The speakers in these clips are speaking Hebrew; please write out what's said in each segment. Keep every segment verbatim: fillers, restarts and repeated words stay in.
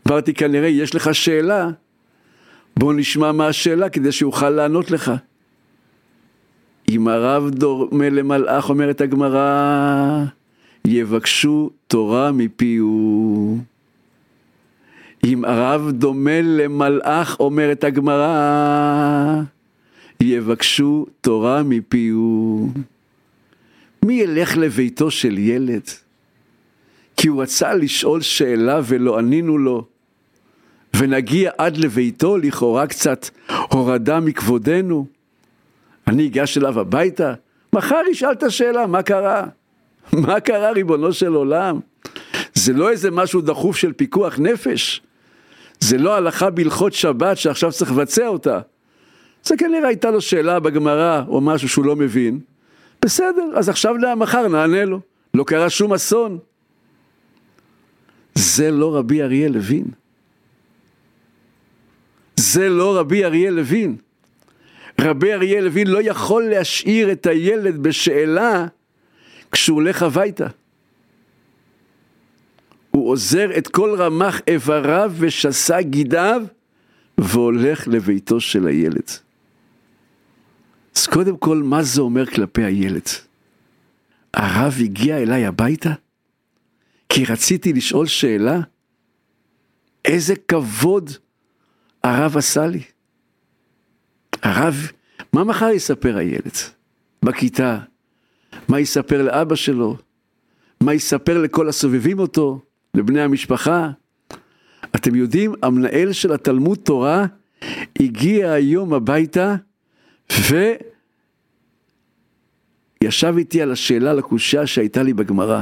אמרתי, כנראה יש לך שאלה, בוא נשמע מה השאלה כדי שיוכל לענות לך. אם הרב דומה למלאך, אומרת הגמרא, יבקשו תורה מפיהו. אם הרב דומה למלאך, אומרת הגמרא, יבקשו תורה מפיהו. מי ילך לביתו של ילד? כי הוא רצה לשאול שאלה ולא ענינו לו, ונגיע עד לביתו, לכאורה קצת הורדה מכבודנו. אני אגש אליו הביתה, מחר ישאל את השאלה, מה קרה? מה קרה, ריבונו של עולם? זה לא איזה משהו דחוף של פיקוח נפש, זה לא הלכה בהלכות שבת שעכשיו צריך לבצע אותה. זה כנראה הייתה לו שאלה בגמרא או משהו שהוא לא מבין, בסדר, אז עכשיו מחר נענה לו, לא קרה שום אסון. זה לא רבי אריה לוין. זה לא רבי אריה לוין. רבי אריה לוין לא יכול להשאיר את הילד בשאלה כשהוא הולך הביתה. הוא עוזר את כל רמח איבריו ושסה גידיו והולך לביתו של הילד. אז קודם כל, מה זה אומר כלפי הילד? הרב הגיע אליי הביתה כי רציתי לשאול שאלה? איזה כבוד הרב עשה לי. הרב, מה מחר יספר הילד? בכיתה, מה יספר לאבא שלו? מה יספר לכל הסובבים אותו? לבני המשפחה? אתם יודעים, המנהל של התלמוד תורה הגיע היום הביתה וישב איתי על השאלה לקושיה שהייתה לי בגמרא.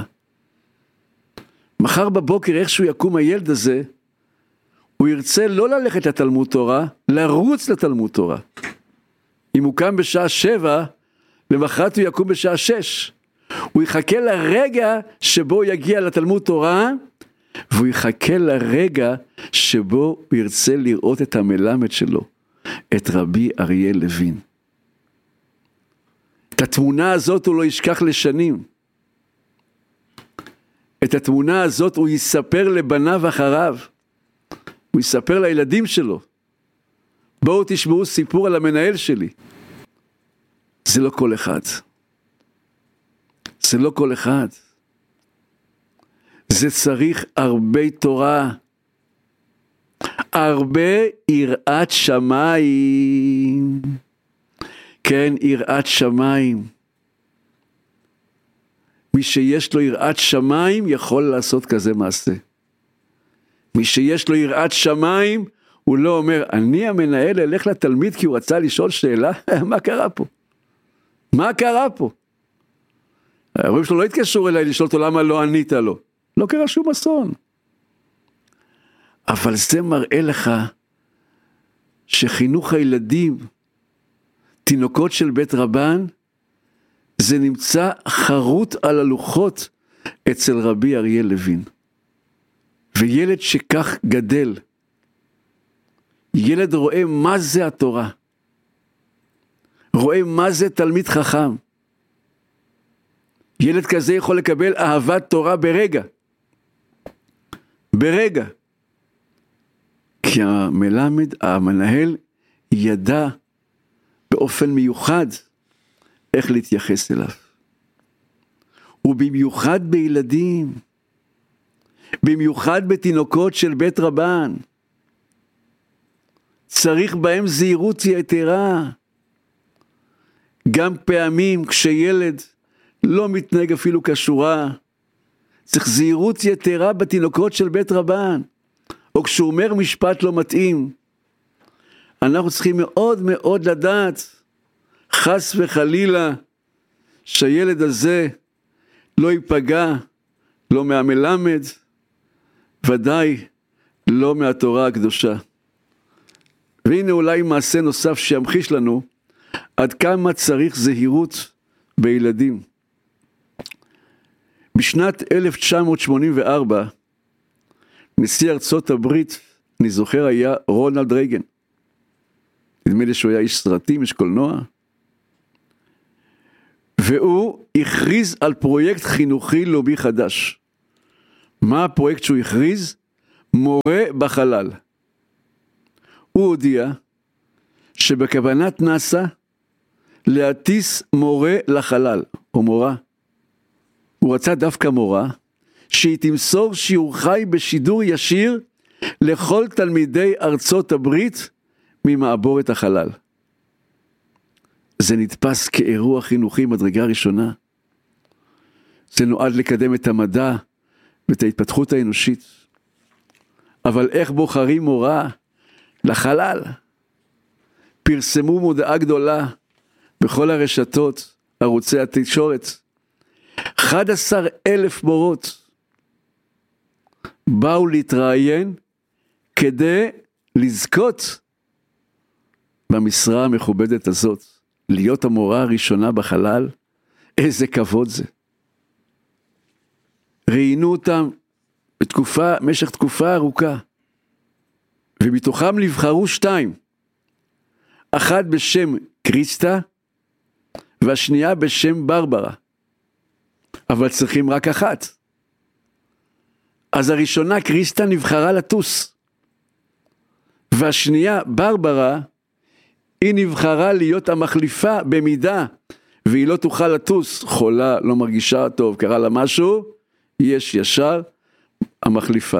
מחר בבוקר איכשהו יקום הילד הזה, הוא ירצה לא ללכת לתלמוד תורה, לרוץ לתלמוד תורה. אם הוא קם בשעה שבע, למחרת הוא יקום בשעה שש. הוא יחכה לרגע שבו הוא יגיע לתלמוד תורה, והוא יחכה לרגע שבו הוא ירצה לראות את המלמד שלו, את רבי אריה לוין. את התמונה הזאת הוא לא ישכח לשנים. את התמונה הזאת הוא יספר לבניו אחריו. הוא יספר לילדים שלו. בואו תשמעו סיפור על המנהל שלי. זה לא כל אחד. זה לא כל אחד. זה צריך הרבה תורה. הרבה יראת שמיים. כן, יראת שמיים. מי שיש לו יראת שמיים יכול לעשות כזה מעשה. מי שיש לו יראת שמיים, הוא לא אומר, אני המנהל אלך לתלמיד כי הוא רצה לשאול שאלה, מה קרה פה? מה קרה פה? ההורים שלו לא התקשרו אליי לשאול אותו למה לא ענית לו. לא קרה שום אסון. אבל זה מראה לך שחינוך הילדים, תינוקות של בית רבן, זה נמצא חרוט על הלוחות אצל רבי אריה לוין. וילד שכך גדל, ילד רואה מה זה התורה, רואה מה זה תלמיד חכם. ילד כזה יכול לקבל אהבת תורה ברגע, ברגע. כי המלמד, המנהל, ידע באופן מיוחד איך להתייחס אליו. ובמיוחד בילדים, במיוחד בתינוקות של בית רבן, צריך בהם זהירות יתרה. גם פעמים כשילד לא מתנהג אפילו כשורה, צריך זהירות יתרה בתינוקות של בית רבן, או כשהוא אומר משפט לא מתאים. אנחנו צריכים מאוד מאוד לדעת, חס וחלילה, שהילד הזה לא ייפגע, לא מהמלמד, ודאי לא מהתורה הקדושה. והנה אולי מעשה נוסף שימחיש לנו עד כמה צריך זהירות בילדים. בשנת אלף תשע מאות שמונים וארבע, נשיא ארצות הברית, אני זוכר, היה רונלד רייגן. נדמה לי שהוא היה איש סרטים, איש קולנוע. והוא הכריז על פרויקט חינוכי לאומי חדש. מה הפרויקט שהוא הכריז? מורה בחלל. הוא הודיע שבכוונת נאסא להטיס מורה לחלל, או מורה. הוא רצה דווקא מורה, שהיא תמסור שיעור חי בשידור ישיר לכל תלמידי ארצות הברית ממעבורת החלל. זה נתפס כאירוע חינוכי מדרגה ראשונה. זה נועד לקדם את המדע ואת ההתפתחות האנושית. אבל איך בוחרים מורה לחלל? פרסמו מודעה גדולה בכל הרשתות, ערוצי התקשורת. אחד עשר אלף מורות באו להתראיין כדי לזכות במשרה המכובדת הזאת, להיות המורה הראשונה בחלל. איזה כבוד זה. ראיינו אותם בתקופה, משך תקופה ארוכה, ומתוכם נבחרו שתיים, אחת בשם קריסטה, והשנייה בשם ברברה, אבל צריכים רק אחת. אז הראשונה קריסטה נבחרה לטוס, והשנייה ברברה, היא נבחרה להיות המחליפה במידה, והיא לא תוכל לטוס, חולה, לא מרגישה טוב, קרה לה משהו, יש ישר המחליפה.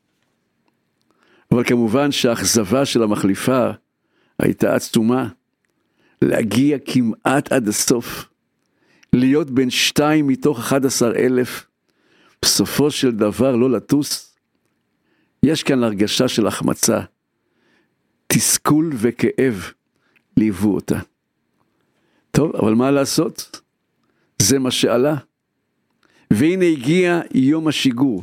אבל כמובן שהאכזבה של המחליפה הייתה עצומה, להגיע כמעט עד הסוף, להיות בין שתיים מתוך אחד עשר אלף, בסופו של דבר לא לטוס. יש כאן הרגשה של החמצה, תסכול וכאב ליוו אותה. טוב, אבל מה לעשות? זה מה שעלה. והנה הגיע יום השיגור.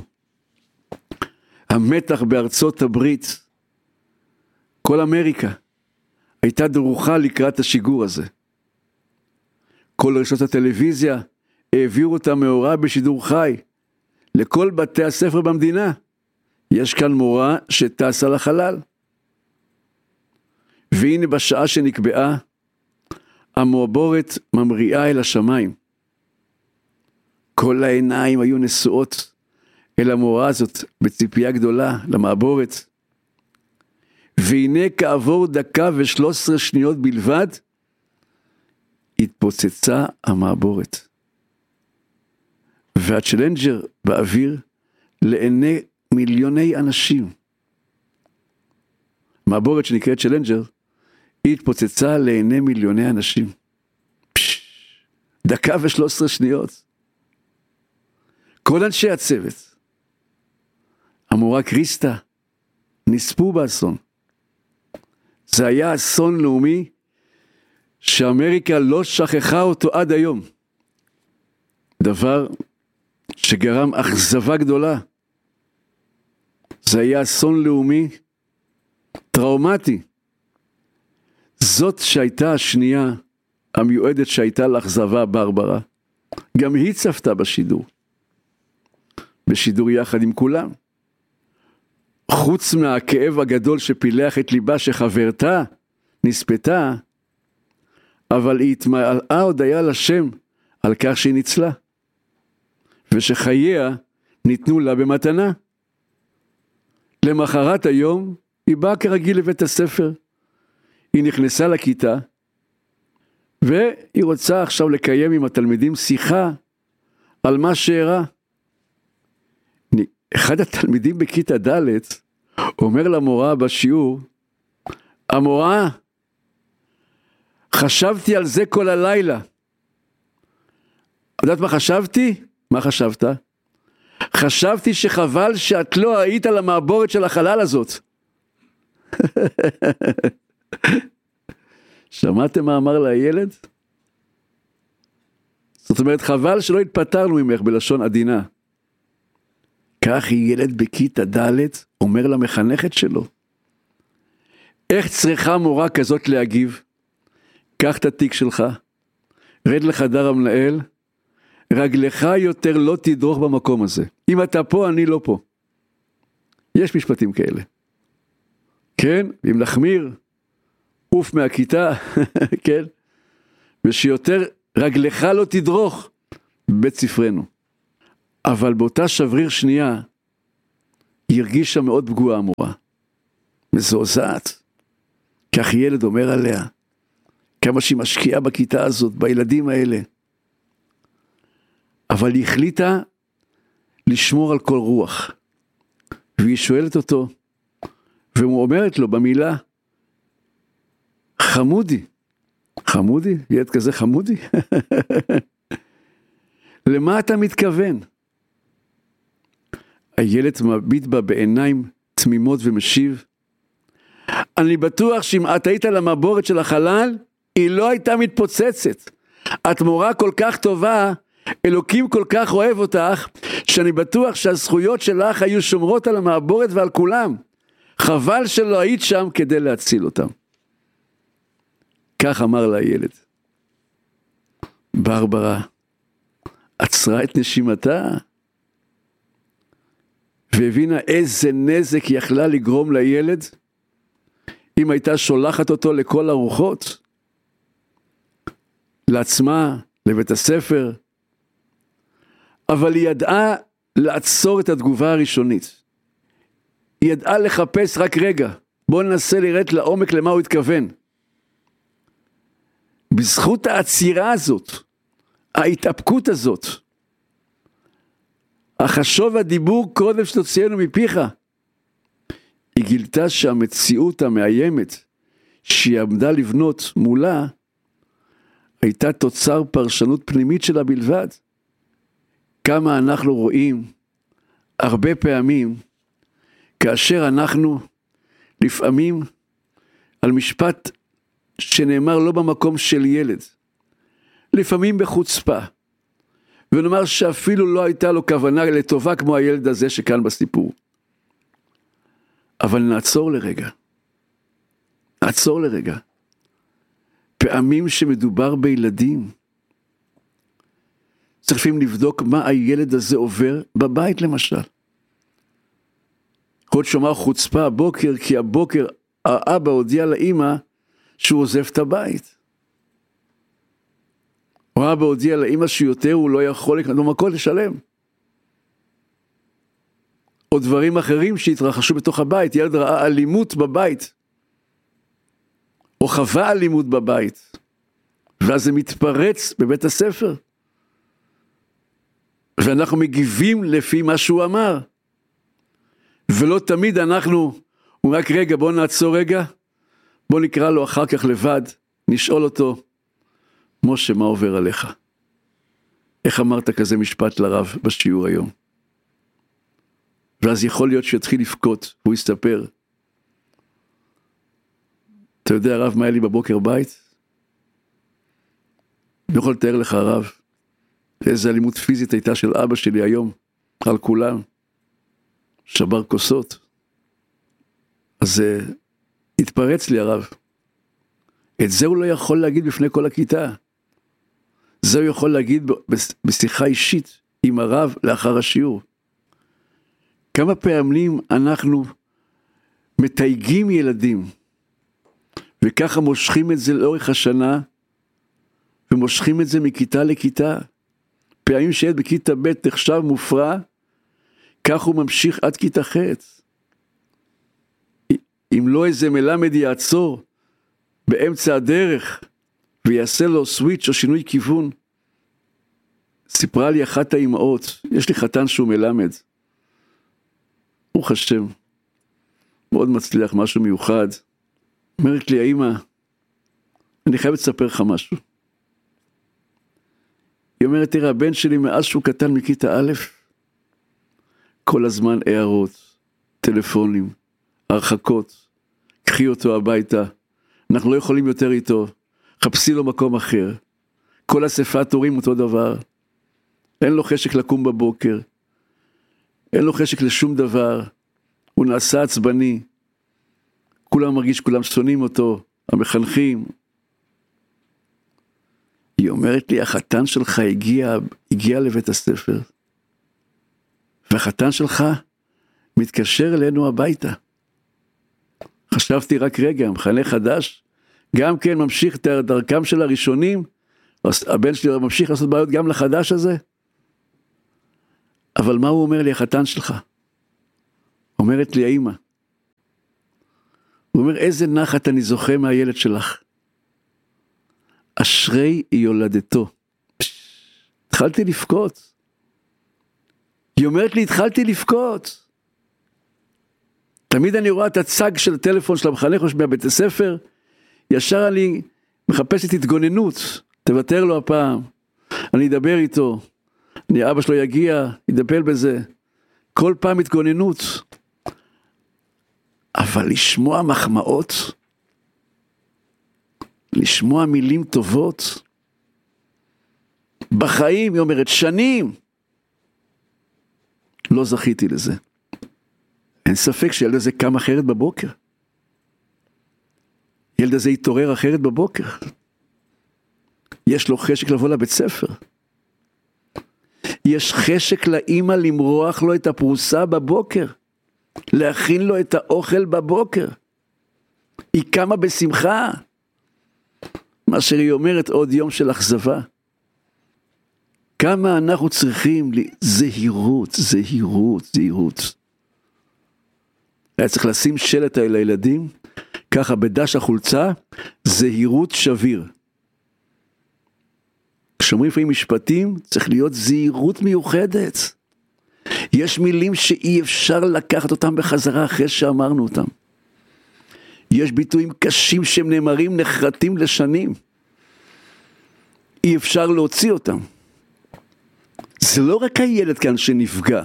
המתח בארצות הברית, כל אמריקה, הייתה דרוכה לקראת השיגור הזה. כל רשתות הטלוויזיה העבירו את המאורע בשידור חי. לכל בתי הספר במדינה. יש כאן מורה שטסה לחלל. והנה בשעה שנקבעה, המעבורת ממריאה אל השמיים. כל העיניים היו נשואות אל המורה הזאת בציפייה גדולה למעבורת. והנה כעבור דקה ושלוש עשרה שניות בלבד, התפוצצה המעבורת. והצ'לנג'ר באוויר לעיני מיליוני אנשים. מעבורת שנקראת צ'לנג'ר, היא התפוצצה לעיני מיליוני אנשים. פש, דקה ושלוש עשרה שניות. כל אנשי הצוות, המורה קריסטה, נספו באסון. זה היה אסון לאומי, שאמריקה לא שכחה אותו עד היום. דבר שגרם אכזבה גדולה. זה היה אסון לאומי, טראומטי. זאת שהייתה השנייה, המיועדת שהייתה לאכזבה, ברברה, גם היא צפתה בשידור. בשידור יחד עם כולם. חוץ מהכאב הגדול שפילח את ליבה שחברתה נספתה, אבל היא התמלאה הודיה לשם על כך שהיא ניצלה, ושחייה ניתנו לה במתנה. למחרת היום היא באה כרגיל לבית הספר, היא נכנסה לכיתה, והיא רוצה עכשיו לקיים עם התלמידים שיחה על מה שאירע. אחד התלמידים בכיתה ד' אומר למורה בשיעור, המורה, חשבתי על זה כל הלילה. יודעת מה חשבתי? מה חשבת? חשבתי שחבל שאת לא היית על המעבורת של החלל הזאת. שמעתם מה אמר לה הילד? זאת אומרת, חבל שלא התפטרנו ממך בלשון עדינה. כך ילד בכיתה ד' אומר למחנכת שלו, איך צריכה מורה כזאת להגיב? קח את התיק שלך, רד לחדר המנהל, רגלך יותר לא תדרוך במקום הזה. אם אתה פה, אני לא פה. יש משפטים כאלה. כן, אם נחמיר, אוף מהכיתה, כן, ושיותר רגלך לא תדרוך בית ספרנו. אבל באותה שבריר שנייה, היא הרגישה מאוד פגועה המורה, מזועזעת, כך ילד אומר עליה, כמה שהיא משקיעה בכיתה הזאת, בילדים האלה, אבל היא החליטה לשמור על כל רוח, והיא שואלת אותו, והוא אומרת לו במילה, חמודי, חמודי? ילד כזה חמודי? למה אתה מתכוון? הילד מביט בה בעיניים תמימות ומשיב, אני בטוח שאם את היית על המבורת של החלל, היא לא הייתה מתפוצצת. את מורה כל כך טובה, אלוקים כל כך אוהב אותך, שאני בטוח שהזכויות שלך היו שומרות על המעבורת ועל כולם. חבל שלא היית שם כדי להציל אותם. כך אמר לה הילד. ברברה עצרה את נשימתה, והבינה איזה נזק יכלה לגרום לילד, אם הייתה שולחת אותו לכל הרוחות, לעצמה, לבית הספר, אבל היא ידעה לעצור את התגובה הראשונית. היא ידעה לחפש רק רגע, בואו ננסה לראות לעומק למה הוא התכוון. בזכות העצירה הזאת, ההתאפקות הזאת, החשוב הדיבור קודם שתוצאנו מפיך, היא גילתה שהמציאות המאיימת שהיא עמדה לבנות מולה, הייתה תוצר פרשנות פנימית שלה בלבד. כמה אנחנו רואים הרבה פעמים, כאשר אנחנו לפעמים על משפט שנאמר לא במקום של ילד, לפעמים בחוצפה, ונאמר שאפילו לא הייתה לו כוונה לטובה כמו הילד הזה שכאן בסיפור. אבל נעצור לרגע, נעצור לרגע. פעמים שמדובר בילדים, צריכים לבדוק מה הילד הזה עובר בבית למשל. עוד שומר חוצפה הבוקר, כי הבוקר האבא הודיע לאמא שהוא עוזב את הבית. או האבא הודיע לאמא שיותר הוא לא יכול לקנות במקום לשלם. או דברים אחרים שהתרחשו בתוך הבית, ילד ראה אלימות בבית, או חווה אלימות בבית, ואז זה מתפרץ בבית הספר, ואנחנו מגיבים לפי מה שהוא אמר, ולא תמיד אנחנו, הוא רק רגע, בוא נעצור רגע, בוא נקרא לו אחר כך לבד, נשאול אותו, משה, מה עובר עליך? איך אמרת כזה משפט לרב בשיעור היום? ואז יכול להיות שיתחיל לפקוט, והוא יסתפר. אתה יודע הרב מה היה לי בבוקר בית? אני יכול לתאר לך הרב, איזה אלימות פיזית הייתה של אבא שלי היום, על כולם, שבר כוסות. אז זה התפרץ לי הרב. את זה הוא לא יכול להגיד בפני כל הכיתה. זה הוא יכול להגיד בשיחה אישית עם הרב לאחר השיעור. כמה פעמים אנחנו מתייגים ילדים, וככה מושכים את זה לאורך השנה, ומושכים את זה מכיתה לכיתה. פעמים שילד בכיתה ב' נחשב מופרע, כך הוא ממשיך עד כיתה ח'. אם לא איזה מלמד יעצור באמצע הדרך, ויעשה לו סוויץ' או שינוי כיוון. סיפרה לי אחת האמהות, יש לי חתן שהוא מלמד, ברוך השם, מאוד מצליח, משהו מיוחד. אומרת לי, האמא, אני חייבת לספר לך משהו. היא אומרת, תראה, הבן שלי מאז שהוא קטן מכיתה א', כל הזמן הערות, טלפונים, הרחקות, קחי אותו הביתה, אנחנו לא יכולים יותר איתו, חפשי לו מקום אחר, כל אספת הורים אותו דבר, אין לו חשק לקום בבוקר, אין לו חשק לשום דבר, הוא נעשה עצבני, כולם מרגיש, כולם שונאים אותו, המחנכים. היא אומרת לי, החתן שלך הגיע, הגיע לבית הספר, והחתן שלך מתקשר אלינו הביתה. חשבתי רק רגע, מחנה חדש, גם כן ממשיך את דרכם של הראשונים, הבן שלי ממשיך לעשות בעיות גם לחדש הזה. אבל מה הוא אומר לי, החתן שלך? הוא אומרת לי האמא, הוא אומר, איזה נחת אני זוכה מהילד שלך. אשרי יולדתו. התחלתי לבכות. היא אומרת לי, התחלתי לבכות. תמיד אני רואה את הצג של הטלפון של המחנך או מהבית הספר, ישר אני מחפשת התגוננות, תוותר לו הפעם, אני אדבר איתו, אני אבא שלו יגיע, ידפל בזה, כל פעם התגוננות. אבל לשמוע מחמאות, לשמוע מילים טובות, בחיים, היא אומרת, שנים, לא זכיתי לזה. אין ספק שילד הזה קם אחרת בבוקר. ילד הזה יתעורר אחרת בבוקר. יש לו חשק לבוא לבית ספר. יש חשק לאמא למרוח לו את הפרוסה בבוקר. להכין לו את האוכל בבוקר. היא קמה בשמחה. מאשר היא אומרת עוד יום של אכזבה. כמה אנחנו צריכים זהירות, זהירות, זהירות. היה צריך לשים שלט על הילדים, ככה בדש החולצה, זהירות שביר. כשאומרים לפעמים משפטים, צריך להיות זהירות מיוחדת. יש מילים שאי אפשר לקחת אותם בחזרה אחרי שאמרנו אותם. יש ביטויים קשים שהם נאמרים, נחרטים לשנים. אי אפשר להוציא אותם. זה לא רק הילד כאן שנפגע.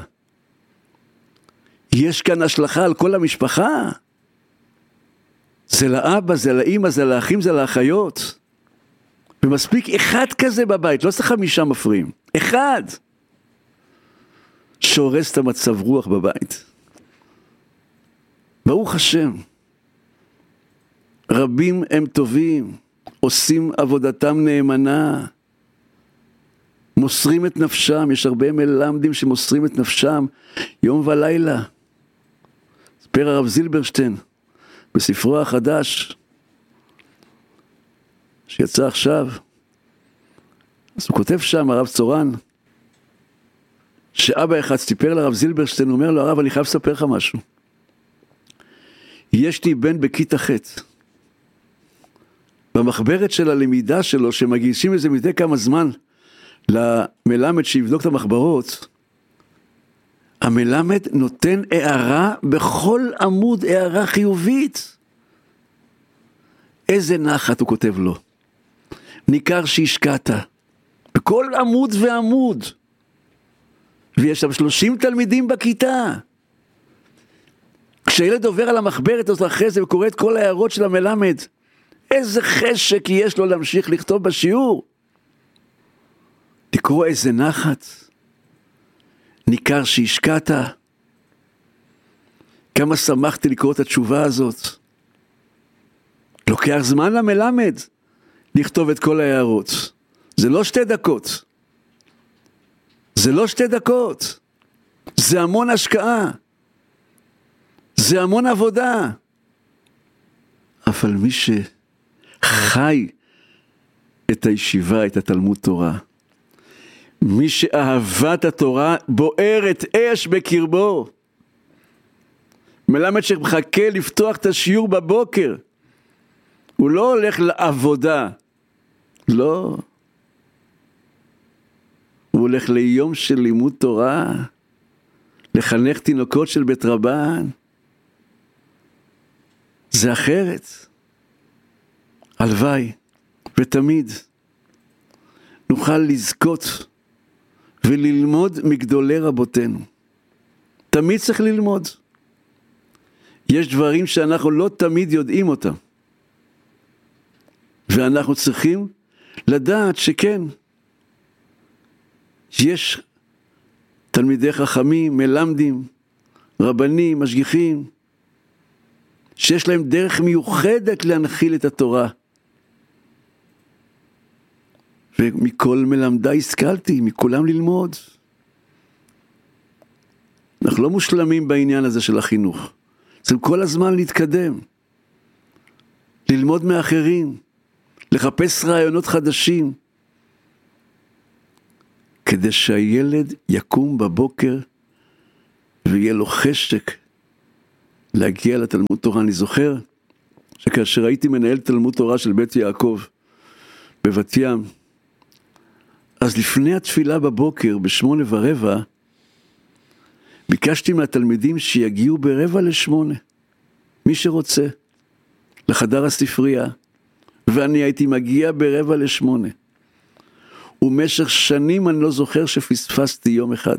יש כאן השלכה על כל המשפחה. זה לאבא, זה לאמא, זה לאחים, זה לאחיות. ומספיק אחד כזה בבית, לא צריך חמישה מפריעים. אחד. שהורס את המצב רוח בבית. ברוך השם. רבים הם טובים, עושים עבודתם נאמנה. מוסרים את נפשם, יש הרבה מלמדים שמוסרים את נפשם יום ולילה. ספר הרב זילברשטיין בספרו החדש שיצא עכשיו, אז הוא כותב שם, הרב צורן, שאבא אחד סיפר לרב זילברשטיין, הוא אומר לו, הרב, אני חייב לספר לך משהו. יש לי בן בכיתה ח' במחברת של הלמידה שלו, שמגישים לזה מדי כמה זמן למלמד שיבדוק את המחברות, המלמד נותן הערה בכל עמוד, הערה חיובית. איזה נחת הוא כותב לו. ניכר שהשקעת בכל עמוד ועמוד, ויש שם שלושים תלמידים בכיתה. כשילד עובר על המחברת הזאת אחרי זה וקורא את כל ההערות של המלמד, איזה חשק יש לו להמשיך לכתוב בשיעור. לקרוא איזה נחת. ניכר שהשקעת. כמה שמחתי לקרוא את התשובה הזאת. לוקח זמן למלמד לכתוב את כל ההערות. זה לא שתי דקות. זה לא שתי דקות. זה המון השקעה. זה המון עבודה. אבל מי שחי את הישיבה, את התלמוד תורה, מי שאהבת התורה בוערת אש בקרבו, מלמד שמחכה לפתוח את השיעור בבוקר, הוא לא הולך לעבודה, לא, הוא הולך ליום של לימוד תורה, לחנך תינוקות של בית רבן. זה אחרת. הלוואי ותמיד נוכל לזכות וללמוד מגדולי רבותינו. תמיד צריך ללמוד. יש דברים שאנחנו לא תמיד יודעים אותם. ואנחנו צריכים לדעת שכן, יש תלמידי חכמים, מלמדים, רבנים, משגיחים, שיש להם דרך מיוחדת להנחיל את התורה. ומכל מלמדי השכלתי, מכולם ללמוד. אנחנו לא מושלמים בעניין הזה של החינוך. צריכים כל הזמן להתקדם. ללמוד מאחרים. לחפש רעיונות חדשים. כדי שהילד יקום בבוקר ויהיה לו חשק להגיע לתלמוד תורה. אני זוכר שכאשר הייתי מנהל תלמוד תורה של בית יעקב בבת ים, אז לפני התפילה בבוקר, בשמונה ורבע, ביקשתי מהתלמידים שיגיעו ברבע לשמונה, מי שרוצה, לחדר הספרייה, ואני הייתי מגיע ברבע לשמונה. ומשך שנים אני לא זוכר שפספסתי יום אחד.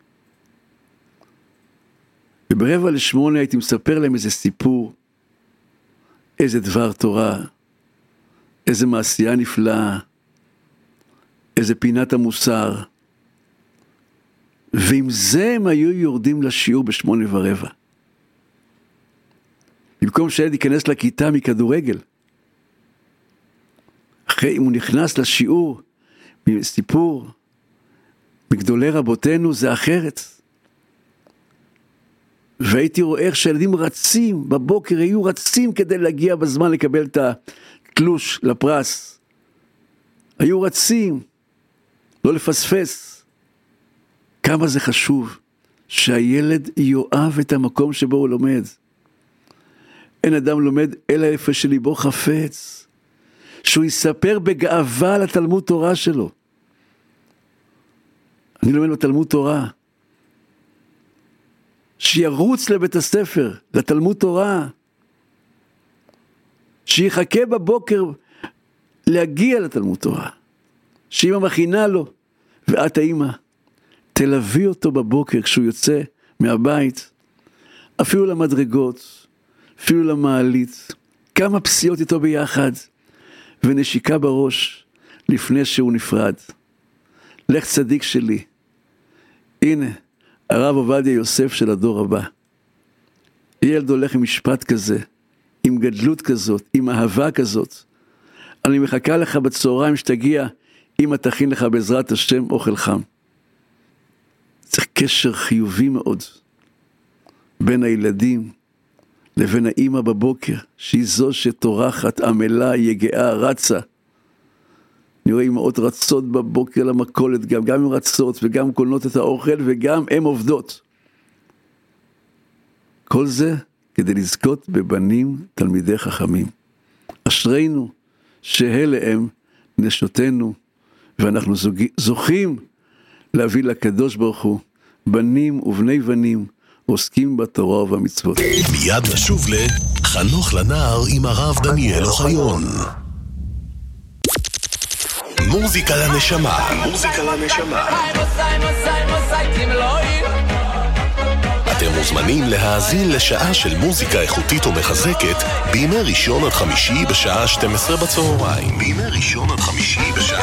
וברבע לשמונה הייתי מספר להם איזה סיפור, איזה דבר תורה, איזה מעשייה נפלאה, איזה פינת המוסר. ועם זה הם היו יורדים לשיעור בשמונה ורבע. במקום שהילד ייכנס לכיתה מכדורגל. אחרי, אם הוא נכנס לשיעור, סיפור, מגדולי רבותינו זה אחרת. והייתי רואה איך שהילדים רצים, בבוקר היו רצים כדי להגיע בזמן לקבל את התלוש לפרס. היו רצים, לא לפספס. כמה זה חשוב שהילד יאהב את המקום שבו הוא לומד. אין אדם לומד אלא איפה שליבו חפץ. שהוא יספר בגאווה על התלמוד תורה שלו. אני לומד בתלמוד תורה. שירוץ לבית הספר, לתלמוד תורה. שיחכה בבוקר להגיע לתלמוד תורה. שאמא מכינה לו, ואת האמא, תלווי אותו בבוקר כשהוא יוצא מהבית, אפילו למדרגות, אפילו למעלית, כמה פסיעות איתו ביחד, ונשיקה בראש לפני שהוא נפרד. לך צדיק שלי, הנה, הרב עובדיה יוסף של הדור הבא. ילד הולך עם משפט כזה, עם גדלות כזאת, עם אהבה כזאת. אני מחכה לך בצהריים שתגיע, אמא תכין לך בעזרת השם אוכל חם. צריך קשר חיובי מאוד, בין הילדים לבין האמא בבוקר, שהיא זו שתורחת, עמלה, יגעה, רצה. אני רואה אמאות רצות בבוקר למכולת, גם, גם הן רצות וגם קולנות את האוכל וגם הן עובדות. כל זה כדי לזכות בבנים תלמידי חכמים. אשרינו שאלה הם נשותינו, ואנחנו זוכים להביא לקדוש ברוך הוא בנים ובני בנים עוסקים בתורה ובמצוות. מיד נשוב לחנוך לנער עם הרב דניאל אוחיון. מוזיקה לנשמה, מוזיקה לנשמה. אתם מוזמנים להאזין לשעה של מוזיקה איכותית ומחזקת בימי ראשון עד חמישי בשעה שתים עשרה בצהריים. בימי ראשון עד חמישי בשעה